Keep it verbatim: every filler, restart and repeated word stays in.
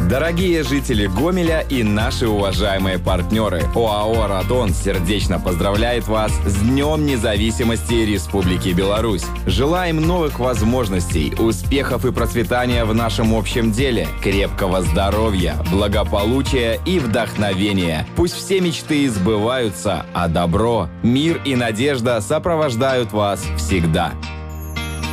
Дорогие жители Гомеля и наши уважаемые партнеры, ОАО «Радон» сердечно поздравляет вас с Днем независимости Республики Беларусь. Желаем новых возможностей, успехов и процветания в нашем общем деле, крепкого здоровья, благополучия и вдохновения. Пусть все мечты сбываются, а добро, мир и надежда сопровождают вас всегда.